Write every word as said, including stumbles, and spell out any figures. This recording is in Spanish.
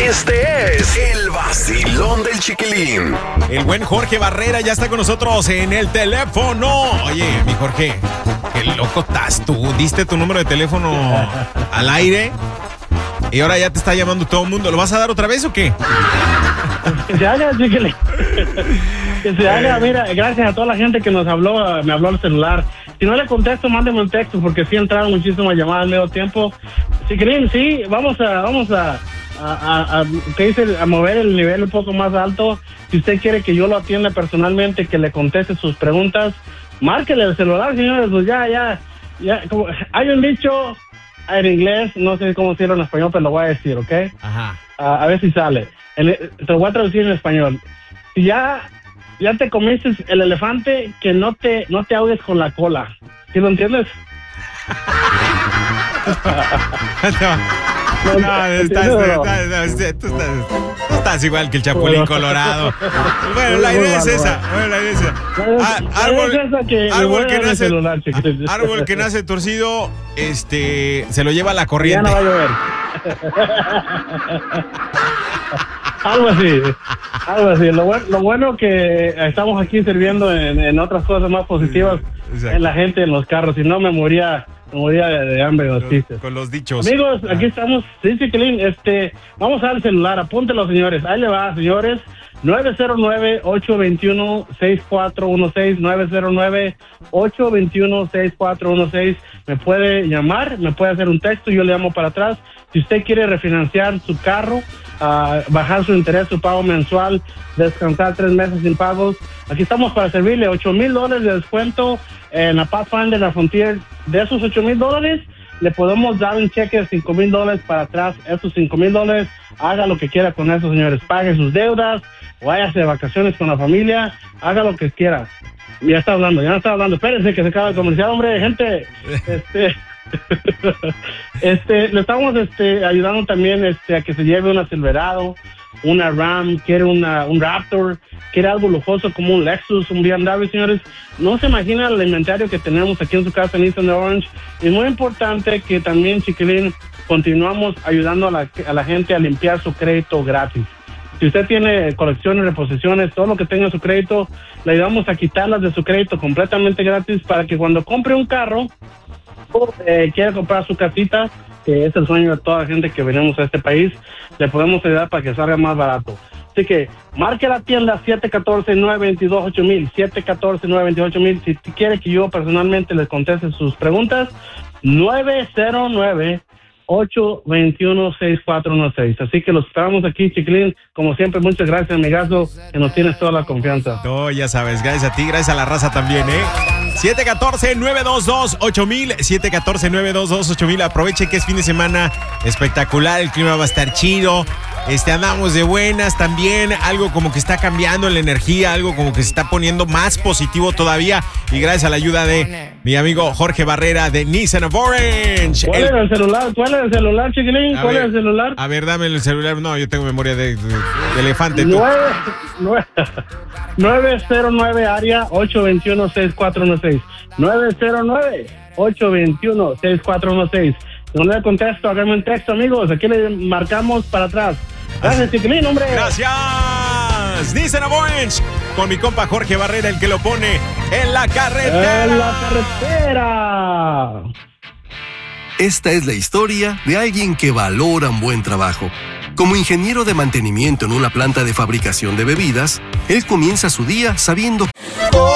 Este es el vacilón del Chiquilín. El buen Jorge Barrera ya está con nosotros en el teléfono. Oye, mi Jorge, qué loco estás tú. Diste tu número de teléfono al aire y ahora ya te está llamando todo el mundo. ¿Lo vas a dar otra vez o qué? Que se haga, Chiquilín. Que se haga, mira, gracias a toda la gente que nos habló, me habló al celular. Si no le contesto, mándeme un texto, porque sí entraron muchísimas llamadas al medio tiempo. Chiquilín, sí, vamos a, vamos a, a, a, a, ¿qué dice? A mover el nivel un poco más alto. Si usted quiere que yo lo atienda personalmente, que le conteste sus preguntas, márquele el celular, señores, pues ya, ya, ya, como, hay un dicho en inglés, no sé cómo decirlo en español, pero lo voy a decir, ¿ok? Ajá. A, a ver si sale. El, te lo voy a traducir en español. Si ya, ya te comiste el elefante, que no te, no te ahogues con la cola. ¿Sí lo entiendes? No, no, estás, estás, estás, tú estás, tú estás igual que el Chapulín Colorado. Bueno, la idea es esa. Bueno, la idea es esa. Ah, árbol que, árbol que nace, celular, árbol que nace torcido, este, se lo lleva la corriente. Ya no va a llover. Algo así, algo así. Lo bueno, lo bueno que estamos aquí sirviendo en, en otras cosas más positivas, exacto, en la gente, en los carros. Si no, me moría, me moría de, de hambre. Los con, con los dichos. Amigos, ah. aquí estamos. Sí, Chiquilín, este, vamos a dar el celular. Apúntelo, señores. Ahí le va, señores. nueve cero nueve, ocho dos uno, seis cuatro uno seis, nueve cero nueve, ocho dos uno, seis cuatro uno seis. Me puede llamar, me puede hacer un texto, yo le llamo para atrás. Si usted quiere refinanciar su carro, uh, bajar su interés, su pago mensual, descansar tres meses sin pagos, aquí estamos para servirle. Ocho mil dólares de descuento en la Pathfinder, la Frontier. De esos ocho mil dólares, le podemos dar un cheque de cinco mil dólares para atrás. Esos cinco mil dólares, haga lo que quiera con eso, señores. Pague sus deudas, váyase de vacaciones con la familia, haga lo que quiera. Ya está hablando, ya no está hablando. Espérense que se acaba el comercial, hombre, gente. Este... este, le estamos este, ayudando también este, a que se lleve una Silverado, una Ram, quiere una, un Raptor, quiere algo lujoso como un Lexus, un B M W, señores. No se imagina el inventario que tenemos aquí en su casa en Eastern Orange. Es muy importante que también, Chiquilín, continuamos ayudando a la, a la gente a limpiar su crédito gratis. Si usted tiene colecciones, reposiciones, todo lo que tenga en su crédito, le ayudamos a quitarlas de su crédito completamente gratis para que cuando compre un carro, Eh, quiere comprar su casita, que es el sueño de toda la gente que venimos a este país, le podemos ayudar para que salga más barato. Así que marque la tienda siete uno cuatro, nueve dos dos, ocho mil, siete uno cuatro, nueve dos dos, ocho mil. Si quiere que yo personalmente les conteste sus preguntas, nueve cero nueve, ocho dos uno, seis cuatro uno seis. Así que los esperamos aquí, Chiquilín. Como siempre, muchas gracias, amigazo, que nos tienes toda la confianza. No, ya sabes, gracias a ti, gracias a la raza también, ¿eh? siete uno cuatro, nueve dos dos, ocho mil, siete uno cuatro, nueve dos dos, ocho mil. Aproveche que es fin de semana espectacular, el clima va a estar chido. Este, andamos de buenas también, algo como que está cambiando la energía, algo como que se está poniendo más positivo todavía. Y gracias a la ayuda de mi amigo Jorge Barrera de Nissan of Orange. ¿Cuál el... es el celular? ¿Cuál es el celular, Chiquilín? ¿Cuál ver, es el celular? A ver, dame el celular. No, yo tengo memoria de, de, de elefante. nueve cero nueve área ocho dos uno, seis cuatro uno seis. nueve cero nueve, ocho dos uno, seis cuatro uno seis. No le contesto, háganme un texto, amigos. Aquí le marcamos para atrás. Gracias, Chiquilín, hombre. Gracias. Nissan of Orange con mi compa Jorge Barrera, el que lo pone en la carretera. En la carretera. Esta es la historia de alguien que valora un buen trabajo. Como ingeniero de mantenimiento en una planta de fabricación de bebidas, él comienza su día sabiendo